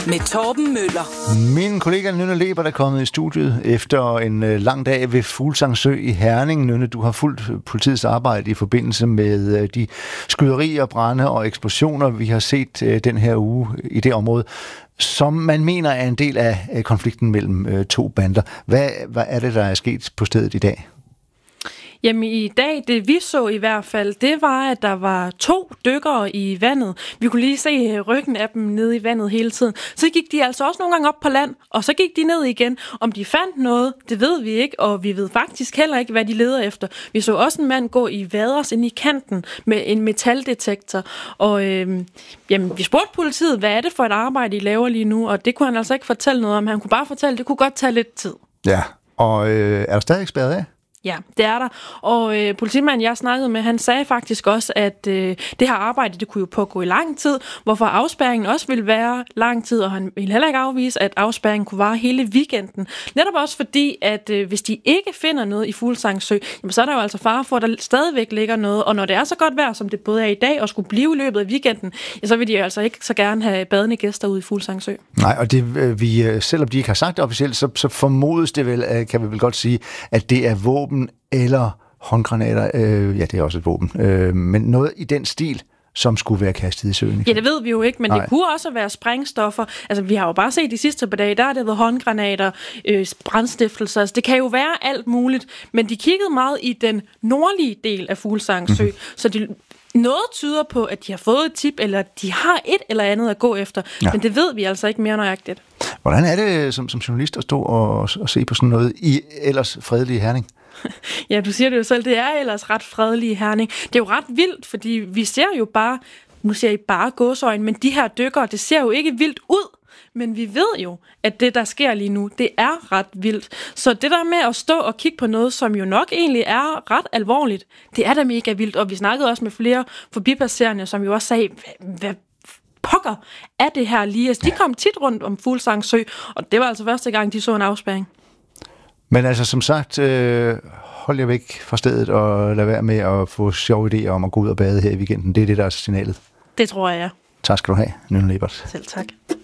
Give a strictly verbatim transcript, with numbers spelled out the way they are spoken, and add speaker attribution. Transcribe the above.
Speaker 1: med Torben Møller.
Speaker 2: Min kollega Nynne Lebert er kommet i studiet efter en øh, lang dag ved Fuglsangsø i Herning. Nynne, du har fulgt politiets arbejde i forbindelse med øh, de skyderier, brande og eksplosioner, vi har set øh, den her uge i det område, som man mener er en del af øh, konflikten mellem øh, to bander. Hvad, hvad er det, der er sket på stedet i dag?
Speaker 3: Jamen i dag, det vi så i hvert fald, det var, at der var to dykkere i vandet. Vi kunne lige se ryggen af dem nede i vandet hele tiden. Så gik de altså også nogle gange op på land, og så gik de ned igen. Om de fandt noget, det ved vi ikke, og vi ved faktisk heller ikke, hvad de leder efter. Vi så også en mand gå i vaders ind i kanten med en metaldetektor, og øh, jamen, vi spurgte politiet, hvad er det for et arbejde, I laver lige nu, og det kunne han altså ikke fortælle noget om. Han kunne bare fortælle, at det kunne godt tage lidt tid.
Speaker 2: Ja, og øh, er der stadig spærret af?
Speaker 3: Ja, det er der. Og øh, politimanden, jeg snakkede med, han sagde faktisk også, at øh, det her arbejde, det kunne jo pågå i lang tid, hvorfor afspærringen også ville være lang tid, og han ville heller ikke afvise, at afspærringen kunne vare hele weekenden. Netop også fordi, at øh, hvis de ikke finder noget i Fuglsangsø, jamen, så er der jo altså fare for, at der stadigvæk ligger noget, og når det er så godt vejr, som det både er i dag, og skulle blive i løbet af weekenden, ja, så vil de jo altså ikke så gerne have badende gæster ude i Fuglsangsø. Nej,
Speaker 2: og det, vi, selvom de ikke har sagt det officielt, så, så formodes det vel, kan vi vel godt sige, at det er våben eller håndgranater, øh, ja, det er også et våben, øh, men noget i den stil, som skulle være kastet i søen.
Speaker 3: Ja, det ved vi jo ikke, men Nej. Det kunne også være sprængstoffer. Altså, vi har jo bare set de sidste par dage, der er det været håndgranater, øh, brandstiftelser, altså, det kan jo være alt muligt, men de kiggede meget i den nordlige del af Fuglsangsø, mm-hmm. så de noget tyder på, at de har fået et tip, eller de har et eller andet at gå efter, ja. Men det ved vi altså ikke mere nøjagtigt.
Speaker 2: Hvordan er det som, som journalist at stå og, og se på sådan noget i ellers fredelige Herning?
Speaker 3: Ja, du siger det jo selv, det er ellers ret fredelige Herning. Det er jo ret vildt, fordi vi ser jo bare, nu ser I bare gåseøjne, men de her dykkere, det ser jo ikke vildt ud. Men vi ved jo, at det, der sker lige nu, det er ret vildt. Så det der med at stå og kigge på noget, som jo nok egentlig er ret alvorligt, det er da mega vildt. Og vi snakkede også med flere forbipasserende, som jo også sagde, hvad pokker er det her lige? Altså, de kom tit rundt om Fuglsangsø, og det var altså første gang, de så en afspærring.
Speaker 2: Men altså, som sagt, øh, hold jer væk fra stedet og lad være med at få sjove idéer om at gå ud og bade her i weekenden. Det er det, der er signalet.
Speaker 3: Det tror jeg, ja.
Speaker 2: Tak skal du have, Nynne Lebert.
Speaker 3: Selv tak.